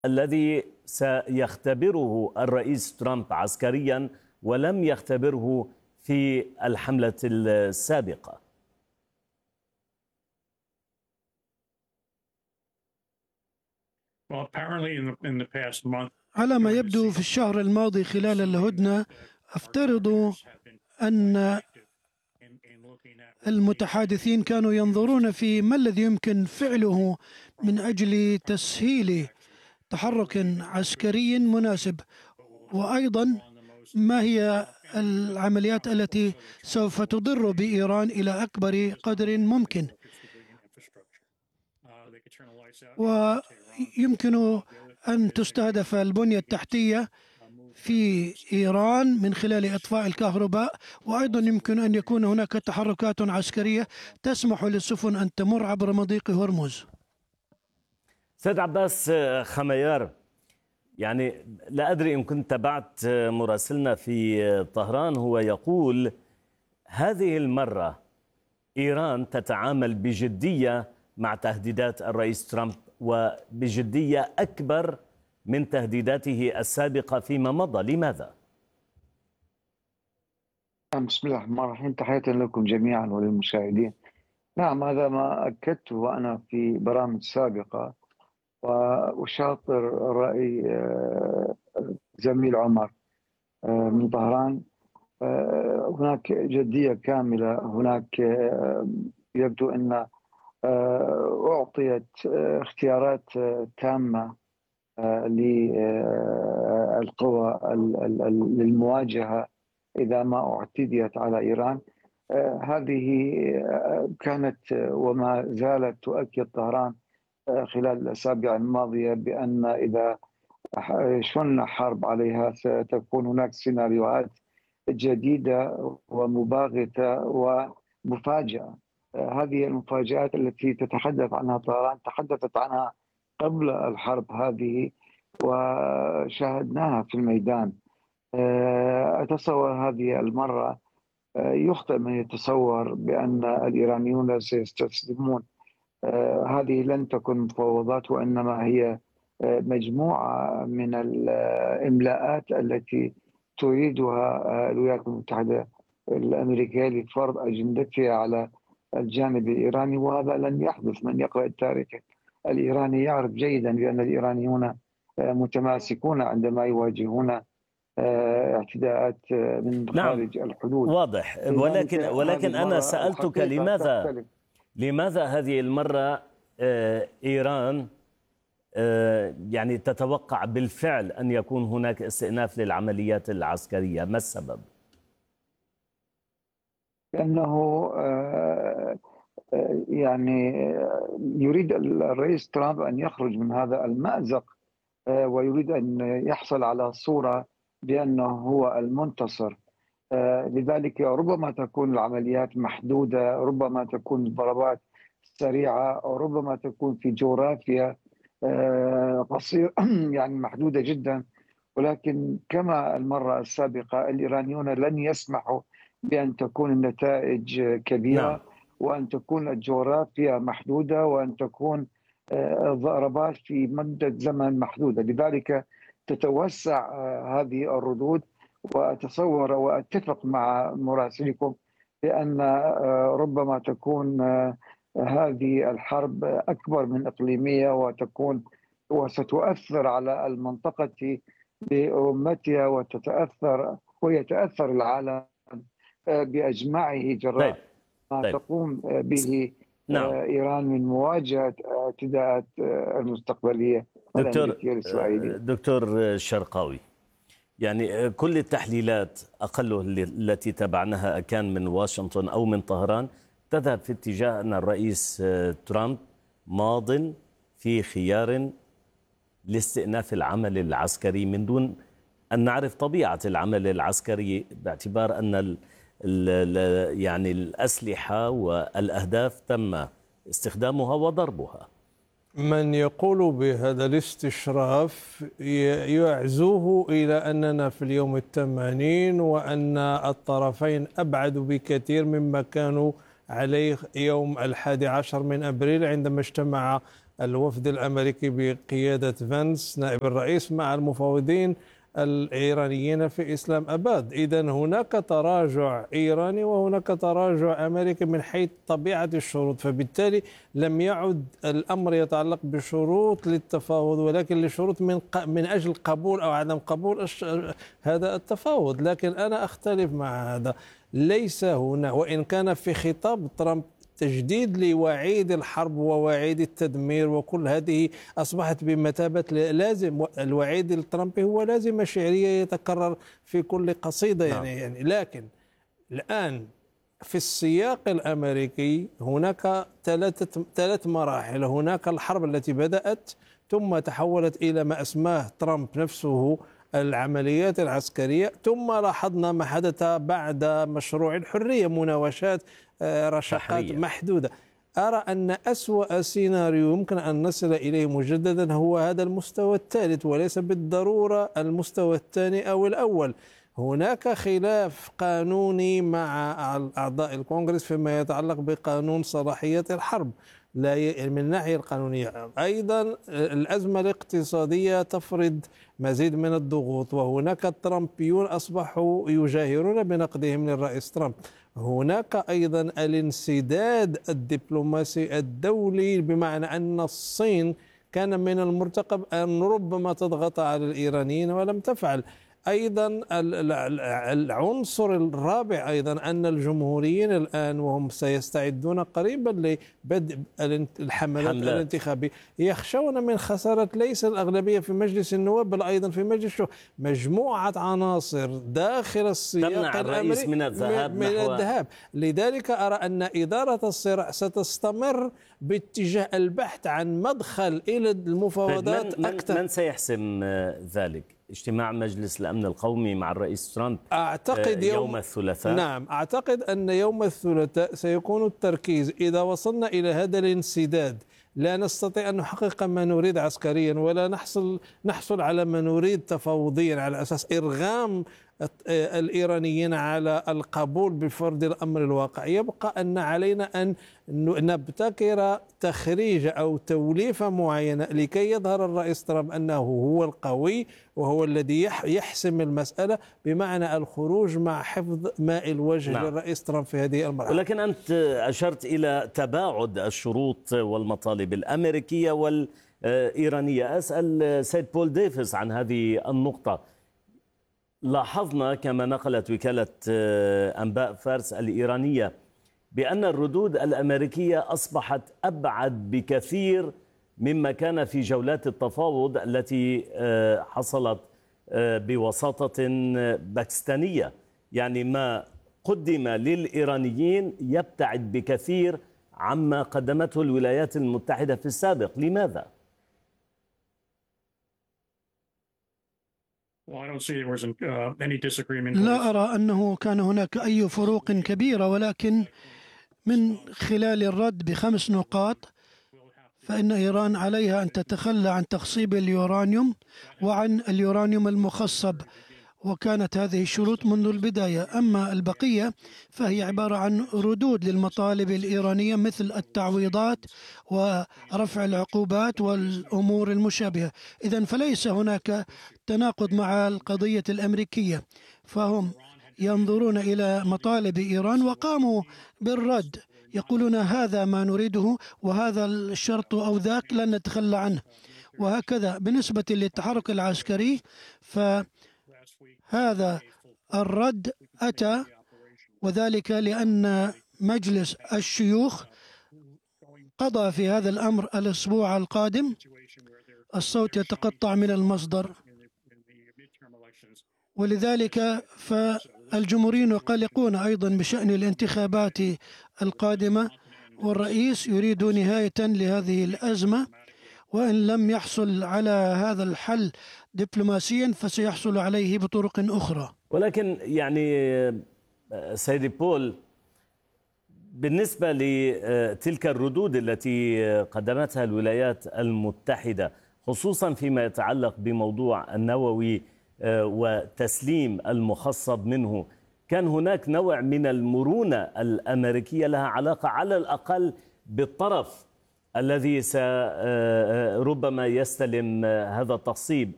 الذي سيختبره الرئيس ترامب عسكريا ولم يختبره في الحملة السابقة. على ما يبدو في الشهر الماضي خلال الهدنة أفترض أن المتحادثين كانوا ينظرون في ما الذي يمكن فعله من أجل تسهيل تحرك عسكري مناسب، وأيضا ما هي العمليات التي سوف تضر بإيران إلى أكبر قدر ممكن، ويمكن أن تستهدف البنية التحتية في إيران من خلال إطفاء الكهرباء، وأيضا يمكن أن يكون هناك تحركات عسكرية تسمح للسفن أن تمر عبر مضيق هرمز. سيد عباس خميار، يعني لا أدري إن كنت تابعت مراسلنا في طهران، هو يقول هذه المرة إيران تتعامل بجدية مع تهديدات الرئيس ترامب وبجدية أكبر من تهديداته السابقة فيما مضى. لماذا؟ بسم الله الرحمن الرحيم، تحية لكم جميعا وللمشاهدين. نعم، هذا ما أكدته أنا في برامج سابقة، وأشاطر رأي زميل عمر من طهران. هناك جدية كاملة، هناك يبدو أن أعطيت اختيارات تامة للقوى للمواجهة إذا ما اعتديت على إيران. هذه كانت وما زالت تؤكد طهران خلال الأسابيع الماضية بأن إذا شن حرب عليها ستكون هناك سيناريوهات جديدة ومباغتة ومفاجئة. هذه المفاجآت التي تتحدث عنها طهران تحدثت عنها قبل الحرب هذه وشاهدناها في الميدان. أتصور هذه المرة يخطئ من يتصور بأن الإيرانيون سيستسلمون. هذه لن تكن مفاوضات، وإنما هي مجموعة من الإملاءات التي تريدها الولايات المتحدة الأمريكية لفرض أجندتها على الجانب الإيراني، وهذا لن يحدث. من يقرأ التاريخ الإيراني يعرف جيدا بأن الإيرانيون متماسكون عندما يواجهون اعتداءات من خارج الحدود. واضح، ولكن أنا سألتك لماذا هذه المرة إيران يعني تتوقع بالفعل أن يكون هناك استئناف للعمليات العسكرية؟ ما السبب؟ لأنه يعني يريد الرئيس ترامب أن يخرج من هذا المأزق، ويريد أن يحصل على صورة بأنه هو المنتصر. لذلك ربما تكون العمليات محدودة، ربما تكون الضربات سريعة، ربما تكون في جغرافيا قصير يعني محدودة جدا. ولكن كما المرة السابقة الإيرانيون لن يسمحوا بأن تكون النتائج كبيرة، وأن تكون الجغرافيا محدودة، وأن تكون الضربات في مدة زمن محدودة. لذلك تتوسع هذه الردود، وأتصور وأتفق مع مراسلكم بأن ربما تكون هذه الحرب أكبر من إقليمية، وتكون وستؤثر على المنطقة برمتها، ويتأثر العالم بأجمعه جراء ما تقوم به إيران من مواجهة اعتداءات المستقبلية الأمريكية الإسرائيلية. دكتور شرقاوي، يعني كل التحليلات أقله التي تابعناها كان من واشنطن أو من طهران تذهب في اتجاه أن الرئيس ترامب ماض في خيار لاستئناف العمل العسكري من دون أن نعرف طبيعة العمل العسكري، باعتبار أن يعني الأسلحة والأهداف تم استخدامها وضربها. من يقول بهذا الاستشراف يعزوه إلى أننا في اليوم 80 وأن الطرفين أبعد بكثير مما كانوا عليه يوم 11 من أبريل عندما اجتمع الوفد الأمريكي بقيادة فانس نائب الرئيس مع المفاوضين الإيرانيين في إسلام أباد. إذن هناك تراجع إيراني وهناك تراجع أمريكي من حيث طبيعة الشروط، فبالتالي لم يعد الأمر يتعلق بشروط للتفاوض ولكن لشروط من أجل قبول أو عدم قبول هذا التفاوض. لكن أنا أختلف مع هذا، ليس هنا، وإن كان في خطاب ترامب تجديد لوعيد الحرب ووعيد التدمير وكل هذه أصبحت بمثابة لازم، الوعيد الترامبي هو لازمة شعرية يتكرر في كل قصيدة يعني لكن الآن في السياق الأمريكي هناك ثلاث مراحل. هناك الحرب التي بدأت ثم تحولت إلى ما أسماه ترامب نفسه العمليات العسكرية، ثم لاحظنا ما حدث بعد مشروع الحرية، مناوشات، رشقات محدودة. أرى أن أسوأ سيناريو يمكن أن نصل إليه مجددا هو هذا المستوى الثالث وليس بالضرورة المستوى الثاني أو الأول. هناك خلاف قانوني مع أعضاء الكونغرس فيما يتعلق بقانون صلاحيات الحرب لا من الناحية القانونية. أيضا الأزمة الاقتصادية تفرض مزيد من الضغوط، وهناك الترامبيون أصبحوا يجاهرون بنقدهم للرئيس ترامب. هناك أيضا الانسداد الدبلوماسي الدولي، بمعنى أن الصين كان من المرتقب أن ربما تضغط على الإيرانيين ولم تفعل. أيضا العنصر الرابع أيضا أن الجمهوريين الآن وهم سيستعدون قريبا لبدء الحملات الانتخابية يخشون من خسارة ليس الأغلبية في مجلس النواب بل أيضا في مجلس الشورى. مجموعة عناصر داخل السياق الأمريكي من الذهاب. لذلك أرى أن إدارة الصراع ستستمر باتجاه البحث عن مدخل إلى المفاوضات أكثر. من سيحسم ذلك؟ اجتماع مجلس الأمن القومي مع الرئيس ترامب أعتقد يوم الثلاثاء. نعم، أعتقد أن يوم الثلاثاء سيكون التركيز. إذا وصلنا إلى هذا الانسداد لا نستطيع أن نحقق ما نريد عسكريا ولا نحصل على ما نريد تفاوضيا على أساس إرغام الإيرانيين على القبول بفرض الأمر الواقع، يبقى أن علينا أن نبتكر تخريج أو توليفة معينة لكي يظهر الرئيس ترامب أنه هو القوي وهو الذي يحسم المسألة، بمعنى الخروج مع حفظ ماء الوجه للرئيس ترامب في هذه المرحلة. ولكن أنت أشرت إلى تباعد الشروط والمطالب الأمريكية والإيرانية. أسأل سيد بول ديفيس عن هذه النقطة. لاحظنا كما نقلت وكالة أنباء فارس الإيرانية بأن الردود الأمريكية أصبحت أبعد بكثير مما كان في جولات التفاوض التي حصلت بوساطة باكستانية. يعني ما قدم للإيرانيين يبتعد بكثير عما قدمته الولايات المتحدة في السابق. لماذا؟ لا أرى أنه كان هناك أي فروق كبيرة، ولكن من خلال الرد ب5 نقاط فإن إيران عليها أن تتخلى عن تخصيب اليورانيوم وعن اليورانيوم المخصب، وكانت هذه الشروط منذ البداية. أما البقية فهي عبارة عن ردود للمطالب الإيرانية مثل التعويضات ورفع العقوبات والأمور المشابهة. إذن فليس هناك تناقض مع القضية الأمريكية، فهم ينظرون إلى مطالب إيران وقاموا بالرد، يقولون هذا ما نريده وهذا الشرط أو ذاك لن نتخلى عنه. وهكذا بالنسبة للتحرك العسكري فهذا الرد أتى، وذلك لأن مجلس الشيوخ قضى في هذا الأمر الأسبوع القادم. الصوت يتقطع من المصدر، ولذلك فالجمهوريين قلقون أيضا بشأن الانتخابات القادمة، والرئيس يريد نهاية لهذه الأزمة، وإن لم يحصل على هذا الحل دبلوماسيا فسيحصل عليه بطرق أخرى. ولكن يعني سيدي بول، بالنسبة لتلك الردود التي قدمتها الولايات المتحدة خصوصا فيما يتعلق بموضوع النووي وتسليم المخصب منه، كان هناك نوع من المرونة الأمريكية لها علاقة على الأقل بالطرف الذي ربما يستلم هذا التصويب